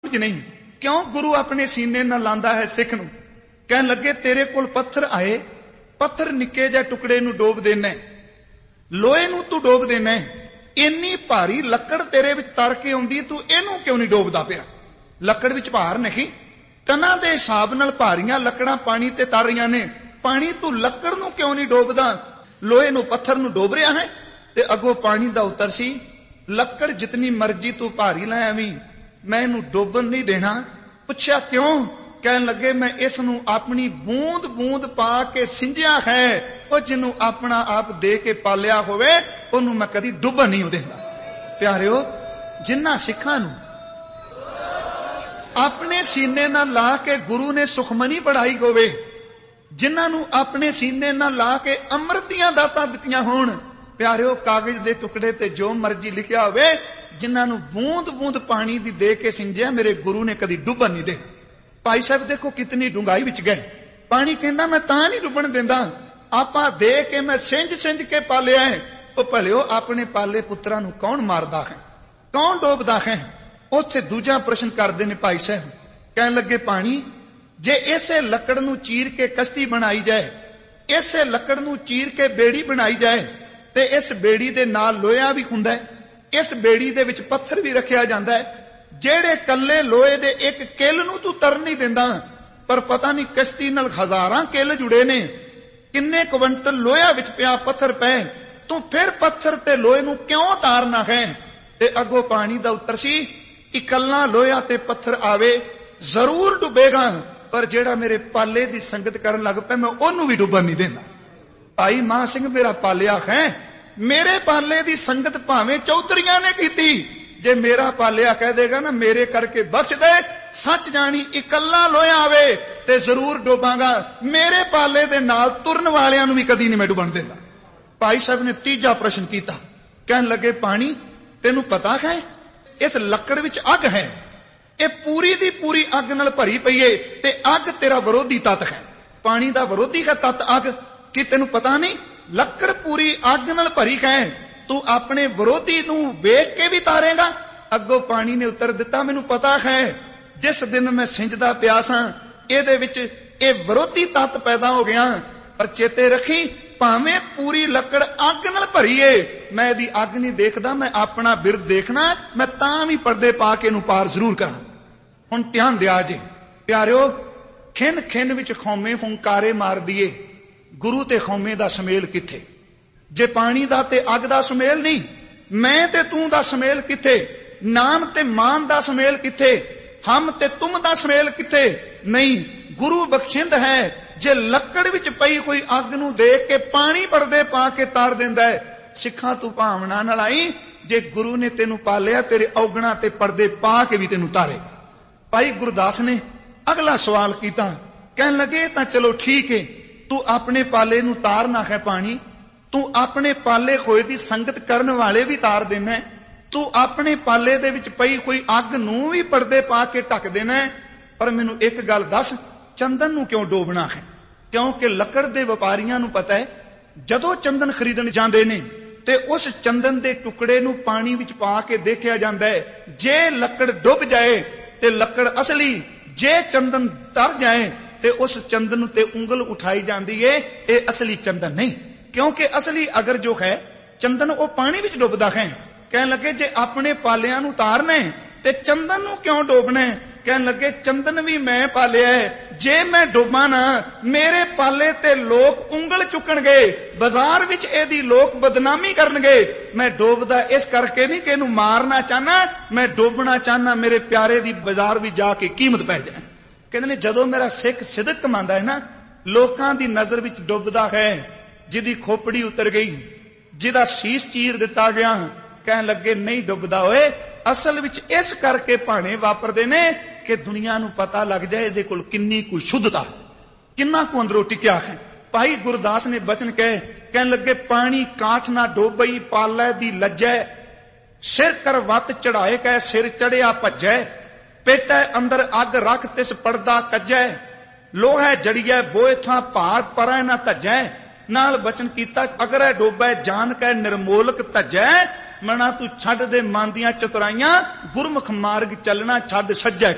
नहीं क्यों गुरु अपने सीने न लांदा है सिख नूं। कहन लगे तेरे कोल पत्थर आए, पत्थर निक्के जे टुकड़े नूं डोब देना, लोहे नूं तू डोब देना, इन्नी भारी लकड़ तेरे विच तर के आउंदी, तू इहनूं क्यों नहीं डोबदा पिया। लकड़ विच भार नहीं, टना दे हिसाब नाल भारियां लकड़ां पानी ते तर रहीआं ने, पानी तू लकड़ नूं क्यों नहीं डोबदा, लोहे नूं पत्थर नूं डोब रिहा है। ते अगों पानी दा उत्तर सी, लकड़ जितनी मर्जी तू भारी लै आवीं, मैं इहनूं डोबन नहीं देना। पुछया क्यों। कहन लगे मैं इस नूं अपनी बूंद बूंद पा के सिंजिया है, ਉਹ ਜਿਹਨੂੰ ਆਪਣਾ ਆਪ ਦੇ ਕੇ ਪਾਲਿਆ ਹੋਵੇ ਉਹਨੂੰ ਮੈਂ ਕਦੀ ਡੁੱਬਣ ਨਹੀਂ ਦਿੰਦਾ। ਪਿਆਰਿਓ, ਜਿਨ੍ਹਾਂ ਸਿੱਖਾਂ ਨੂੰ ਆਪਣੇ ਸੀਨੇ ਨਾਲ ਲਾ ਕੇ ਗੁਰੂ ਨੇ ਸੁਖਮਨੀ ਪੜਾਈ ਹੋਵੇ, ਜਿਨ੍ਹਾਂ ਨੂੰ ਆਪਣੇ ਸੀਨੇ ਨਾਲ ਲਾ ਕੇ ਅੰਮ੍ਰਿਤ ਦੀਆਂ ਦਾਤਾਂ ਦਿੱਤੀਆਂ ਹੋਣ, ਪਿਆਰਿਓ ਕਾਗਜ਼ ਦੇ ਟੁਕੜੇ ਤੇ ਜੋ ਮਰਜ਼ੀ ਲਿਖਿਆ ਹੋਵੇ, ਜਿਨ੍ਹਾਂ ਨੂੰ ਬੂੰਦ ਬੂੰਦ ਪਾਣੀ ਦੀ ਦੇ ਕੇ ਸਿੰਜਿਆ, ਮੇਰੇ ਗੁਰੂ ਨੇ ਕਦੀ ਡੁੱਬਣ ਨਹੀਂ ਦੇ। ਭਾਈ ਸਾਹਿਬ ਦੇਖੋ ਕਿਤਨੀ ਡੂੰਘਾਈ ਵਿੱਚ ਗਏ। ਪਾਣੀ ਕਹਿੰਦਾ ਮੈਂ ਤਾਂ ਨਹੀਂ ਡੁੱਬਣ ਦਿੰਦਾ, ਆਪਾਂ ਦੇ ਕੇ ਮੈਂ ਸਿੰਜ ਸਿੰਜ ਕੇ ਪਾਲਿਆ ਹੈ। ਉਹ ਭਲਿਓ ਆਪਣੇ ਪਾਲੇ ਪੁੱਤਰਾਂ ਨੂੰ ਕੌਣ ਮਾਰਦਾ ਹੈ, ਕੌਣ ਡੋਬਦਾ ਹੈ। ਉੱਥੇ ਦੂਜਾ ਪ੍ਰਸ਼ਨ ਕਰਦੇ ਨੇ ਭਾਈ ਸਾਹਿਬ। ਕਹਿਣ ਲੱਗੇ ਪਾਣੀ ਜੇ ਇਸੇ ਲੱਕੜ ਨੂੰ ਚੀਰ ਕੇ ਕਸ਼ਤੀ ਬਣਾਈ ਜਾਏ, ਇਸੇ ਲੱਕੜ ਨੂੰ ਚੀਰ ਕੇ ਬੇੜੀ ਬਣਾਈ ਜਾਏ, ਤੇ ਇਸ ਬੇੜੀ ਦੇ ਨਾਲ ਲੋਹਾ ਵੀ ਹੁੰਦਾ ਹੈ, ਇਸ ਬੇੜੀ ਦੇ ਵਿੱਚ ਪੱਥਰ ਵੀ ਰੱਖਿਆ ਜਾਂਦਾ ਹੈ, ਜਿਹੜੇ ਕੱਲੇ ਲੋਹੇ ਦੇ ਇੱਕ ਕਿੱਲ ਨੂੰ ਤੂੰ ਤਰ ਨਹੀਂ ਦਿੰਦਾ, ਪਰ ਪਤਾ ਨਹੀਂ ਕਸ਼ਤੀ ਨਾਲ ਹਜ਼ਾਰਾਂ ਕਿੱਲ ਜੁੜੇ ਨੇ, ਕਿੰਨੇ ਕੁਇੰਟਲ ਲੋਹਾ ਵਿੱਚ ਪਿਆ ਪੱਥਰ ਪਏ, ਤੂੰ ਫਿਰ ਪੱਥਰ ਤੇ ਲੋਹੇ ਨੂੰ ਕਿਉਂ ਤਾਰਨਾ ਹੈ। ਤੇ ਅੱਗੋਂ ਪਾਣੀ ਦਾ ਉੱਤਰ ਸੀ, ਇਕੱਲਾ ਲੋਹਾ ਤੇ ਪੱਥਰ ਆਵੇ ਜ਼ਰੂਰ ਡੁੱਬੇਗਾ, ਪਰ ਜਿਹੜਾ ਮੇਰੇ ਪਾਲੇ ਦੀ ਸੰਗਤ ਕਰਨ ਲੱਗ ਪਿਆ ਮੈਂ ਉਹਨੂੰ ਵੀ ਡੁੱਬਣ ਨਹੀਂ ਦੇਣਾ। ਭਾਈ ਮਾਨ ਸਿੰਘ ਮੇਰਾ ਪਾਲਿਆ ਹੈ, ਮੇਰੇ ਪਾਲੇ ਦੀ ਸੰਗਤ ਭਾਵੇਂ ਚੌਧਰੀਆਂ ਨੇ ਕੀਤੀ, ਜੇ ਮੇਰਾ ਪਾਲਿਆ ਕਹਿ ਦੇਗਾ ਨਾ ਮੇਰੇ ਕਰਕੇ ਬਚ ਦੇ, ਸੱਚ ਜਾਣੀ ਇਕੱਲਾ ਲੋਹਾ ਆਵੇ ਤੇ ਜ਼ਰੂਰ ਡੋਬਾਂਗਾ, ਮੇਰੇ ਪਾਲੇ ਦੇ ਨਾਲ ਤੁਰਨ ਵਾਲਿਆਂ ਨੂੰ ਵੀ ਕਦੀ ਨਹੀਂ ਮੈਂ ਡੁੱਬਣ ਦਿੰਦਾ। ਭਾਈ ਸਾਹਿਬ ਨੇ ਤੀਜਾ ਪ੍ਰਸ਼ਨ ਕੀਤਾ। ਕਹਿਣ ਲੱਗੇ ਪਾਣੀ ਤੈਨੂੰ ਪਤਾ ਹੈ ਇਸ ਲੱਕੜ ਵਿੱਚ ਅੱਗ ਹੈ, ਇਹ ਪੂਰੀ ਦੀ ਪੂਰੀ ਅੱਗ ਨਾਲ ਭਰੀ ਪਈ ਏ, ਤੇ ਅੱਗ ਤੇਰਾ ਵਿਰੋਧੀ ਤੱਤ ਹੈ। ਪਾਣੀ ਦਾ ਵਿਰੋਧੀ ਹੈ ਤੱਤ ਅੱਗ, ਕੀ ਤੈਨੂੰ ਪਤਾ ਨਹੀਂ। ਲੱਕੜ ਪੂਰੀ ਅੱਗ ਨਾਲ ਭਰੀ ਹੈ, ਤੂੰ ਆਪਣੇ ਵਿਰੋਧੀ ਨੂੰ ਵੇਖ ਕੇ ਵੀ ਤਾਰੇਗਾ। ਅੱਗੋਂ ਪਾਣੀ ਨੇ ਉੱਤਰ ਦਿੱਤਾ ਮੈਨੂੰ ਪਤਾ ਹੈ, ਜਿਸ ਦਿਨ ਮੈਂ ਸਿੰਜਦਾ ਪਿਆ ਸਾਂ ਇਹਦੇ ਵਿੱਚ ਇਹ ਵਿਰੋਧੀ ਤੱਤ ਪੈਦਾ ਹੋ ਗਿਆ, ਪਰ ਚੇਤੇ ਰੱਖੀ ਭਾਵੇਂ ਪੂਰੀ ਲੱਕੜ ਅੱਗ ਨਾਲ ਭਰੀ ਏ, ਮੈਂ ਇਹਦੀ ਅੱਗ ਨਹੀਂ ਦੇਖਦਾ, ਮੈਂ ਆਪਣਾ ਬਿਰਦ ਦੇਖਣਾ, ਮੈਂ ਤਾਂ ਵੀ ਪਰਦੇ ਪਾ ਕੇ ਇਹਨੂੰ ਪਾਰ ਜ਼ਰੂਰ ਕਰਾਂ। ਹੁਣ ਧਿਆਨ ਦਿਆ ਜੇ ਪਿਆਰਿਓ, ਖਿੰਨ ਖਿੰਨ ਵਿੱਚ ਖੌਮੇ ਫੁੰਕਾਰੇ ਮਾਰ ਦੀਏ, ਗੁਰੂ ਤੇ ਖੌਮੇ ਦਾ ਸੁਮੇਲ ਕਿੱਥੇ। ਜੇ ਪਾਣੀ ਦਾ ਤੇ ਅੱਗ ਦਾ ਸੁਮੇਲ ਨਹੀਂ, ਮੈਂ ਤੇ ਤੂੰ ਦਾ ਸੁਮੇਲ ਕਿੱਥੇ, ਨਾਮ ਤੇ ਮਾਨ ਦਾ ਸੁਮੇਲ ਕਿੱਥੇ, ਹਮ ਤੇ ਤੁਮ ਦਾ ਸੁਮੇਲ ਕਿੱਥੇ। ਨਹੀਂ, ਗੁਰੂ ਬਖਸ਼ਿੰਦ ਹੈ, ਜੇ ਲੱਕੜ ਵਿੱਚ ਪਈ ਕੋਈ ਅੱਗ ਨੂੰ ਦੇਖ ਕੇ ਪਾਣੀ ਪਰਦੇ ਪਾ ਕੇ ਤਾਰ ਦਿੰਦਾ ਹੈ। ਸਿੱਖਾਂ ਤੂੰ ਭਾਵਨਾ ਨਾਲ ਆਈ, ਜੇ ਗੁਰੂ ਨੇ ਤੈਨੂੰ ਪਾਲਿਆ ਤੇਰੇ ਔਗਣਾ ਤੇ ਪਰਦੇ ਪਾ ਕੇ ਵੀ ਤੈਨੂੰ ਤਾਰੇ। ਭਾਈ ਗੁਰਦਾਸ ਨੇ ਅਗਲਾ ਸਵਾਲ ਕੀਤਾ। ਕਹਿਣ ਲੱਗੇ ਤਾਂ ਚਲੋ ਠੀਕ ਹੈ, ਤੂੰ ਆਪਣੇ ਪਾਲੇ ਨੂੰ ਤਾਰਨਾ ਹੈ ਪਾਣੀ, ਤੂੰ ਆਪਣੇ ਪਾਲੇ ਹੋਏ ਦੀ ਸੰਗਤ ਕਰਨ ਵਾਲੇ ਵੀ ਤਾਰ ਦੇਣਾ, ਤੂੰ ਆਪਣੇ ਪਾਲੇ ਦੇ ਵਿੱਚ ਪਈ ਕੋਈ ਅੱਗ ਨੂੰ ਵੀ ਪਰਦੇ ਪਾ ਕੇ ਢੱਕ ਦੇਣਾ, ਪਰ ਮੈਨੂੰ ਇੱਕ ਗੱਲ ਦੱਸ, ਚੰਦਨ ਨੂੰ ਕਿਉਂ ਡੋਬਣਾ ਹੈ। ਕਿਉਂਕਿ ਲੱਕੜ ਦੇ ਵਪਾਰੀਆਂ ਨੂੰ ਪਤਾ ਹੈ, ਜਦੋਂ ਚੰਦਨ ਖਰੀਦਣ ਜਾਂਦੇ ਨੇ ਤੇ ਉਸ ਚੰਦਨ ਦੇ ਟੁਕੜੇ ਨੂੰ ਪਾਣੀ ਵਿੱਚ ਪਾ ਕੇ ਦੇਖਿਆ ਜਾਂਦਾ ਹੈ, ਜੇ ਲੱਕੜ ਡੁੱਬ ਜਾਏ ਤੇ ਲੱਕੜ ਅਸਲੀ, ਜੇ ਚੰਦਨ ਤਰ ਜਾਏ ਤੇ ਉਸ ਚੰਦਨ ਤੇ ਉਂਗਲ ਉਠਾਈ ਜਾਂਦੀ ਏ, ਇਹ ਅਸਲੀ ਚੰਦਨ ਨਹੀਂ। ਕਿਉਂਕਿ ਅਸਲੀ ਅਗਰ ਜੋ ਹੈ ਚੰਦਨ ਉਹ ਪਾਣੀ ਵਿੱਚ ਡੁੱਬਦਾ ਹੈ। ਕਹਿਣ ਲੱਗੇ ਜੇ ਆਪਣੇ ਪਾਲਿਆਂ ਨੂੰ ਤਾਰਨਾ ਤੇ ਚੰਦਨ ਨੂੰ ਕਿਉਂ ਡੋਬਣਾ। ਕਹਿਣ ਲੱਗੇ ਚੰਦਨ ਵੀ ਮੈਂ ਪਾਲਿਆ ਹੈ, ਜੇ ਮੈਂ ਡੋਬਾਂ ਨਾ ਮੇਰੇ ਪਾਲੇ ਤੇ ਲੋਕ ਉਂਗਲ ਚੁੱਕਣਗੇ, ਬਾਜ਼ਾਰ ਵਿੱਚ ਇਹਦੀ ਲੋਕ ਬਦਨਾਮੀ ਕਰਨਗੇ। ਮੈਂ ਡੋਬਦਾ ਇਸ ਕਰਕੇ ਨਹੀਂ ਕਿ ਇਹਨੂੰ ਮਾਰਨਾ ਚਾਹਨਾ, ਮੈਂ ਡੋਬਣਾ ਚਾਹਨਾ ਮੇਰੇ ਪਿਆਰੇ ਦੀ ਬਾਜ਼ਾਰ ਵੀ ਜਾ ਕੇ ਕੀਮਤ ਪੈ ਜਾਏ। ਕਹਿੰਦੇ ਨੇ ਜਦੋਂ ਮੇਰਾ ਸਿੱਖ ਸਿਦਕ ਕਮਾਉਂਦਾ ਹੈ ਨਾ, ਲੋਕਾਂ ਦੀ ਨਜ਼ਰ ਵਿੱਚ ਡੁੱਬਦਾ ਹੈ, ਜਿਹਦੀ ਖੋਪੜੀ ਉਤਰ ਗਈ, ਜਿਹਦਾ ਸੀਸ ਚੀਰ ਦਿੱਤਾ ਗਿਆ। ਕਹਿਣ ਲੱਗੇ ਨਹੀਂ ਡੁੱਬਦਾ ਓਏ, ਅਸਲ ਵਿੱਚ ਇਸ ਕਰਕੇ ਭਾਣੇ ਵਾਪਰਦੇ ਨੇ ਕਿ ਦੁਨੀਆ ਨੂੰ ਪਤਾ ਲੱਗ ਜਾਏ ਇਹਦੇ ਕੋਲ ਕਿੰਨੀ ਕੁ ਸ਼ੁੱਧਤਾ, ਕਿੰਨਾ ਕੁ ਅੰਦਰੋਂ ਟਿਕਿਆ ਹੈ। ਭਾਈ ਗੁਰਦਾਸ ਨੇ ਬਚਨ ਕਹੇ। ਕਹਿਣ ਲੱਗੇ ਪਾਣੀ ਕਾਠ ਨਾ ਡੋਬਈ ਪਾਲੇ ਦੀ ਲੱਜੈ, ਸਿਰ ਕਰ ਵੱਤ ਚੜਾਏ ਕੈ ਸਿਰ ਚੜਿਆ ਭੱਜੈ, ਪੇਟੈ ਅੰਦਰ ਅੱਗ ਰੱਖ ਤਿਸ ਪੜਦਾ ਕੱਜੈ, ਲੋਹੈ ਜੜੀਐ ਬੋਏ ਥਾਂ ਭਾਰ ਪਰੈ ਨਾ ਧੱਜੈ। ਨਾਲ ਬਚਨ ਕੀਤਾ ਅਗਰ ਇਹ ਡੋਬੈ ਜਾਨ ਕੈ ਨਿਰਮੋਲਕ ਧੱਜੈ, ਮਣਾ ਤੂੰ ਛੱਡ ਦੇ ਮਨ ਦੀਆਂ ਚਤੁਰਾਈਆਂ, ਗੁਰਮੁਖ ਮਾਰਗ ਚੱਲਣਾ ਛੱਡ ਸੱਜੈ।